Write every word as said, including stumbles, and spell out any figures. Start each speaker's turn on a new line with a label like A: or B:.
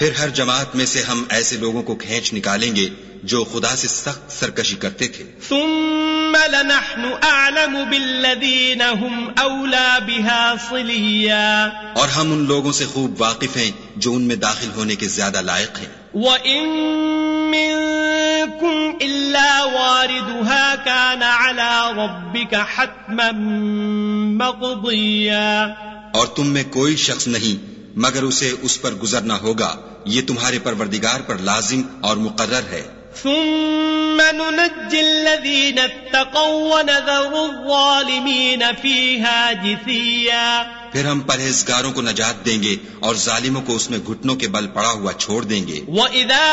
A: फिर हर जमात में से हम ऐसे लोगों को खींच निकालेंगे जो खुदा से सख्त सरकशी करते थे।
B: ثم لنحن أعلم بالذين هم أولى بها صليا
A: और हम उन लोगों से खूब वाकिफ हैं जो उनमें दाखिल होने के ज्यादा लायक हैं।
B: وإن منكم إلا واردها كان على ربك حتما مقضيا
A: और तुम में कोई शख्स नहीं मगर उसे उस पर गुजरना होगा, ये तुम्हारे परवरदिगार पर लाजिम और मुकर्रर है।
B: ثم ننجي الذين اتقوا ونذر الظالمين فيها جثيا
A: फिर हम परहेजगारों को नजात देंगे और जालिमों को उसमें घुटनों के बल पड़ा हुआ छोड़ देंगे।
B: وإذا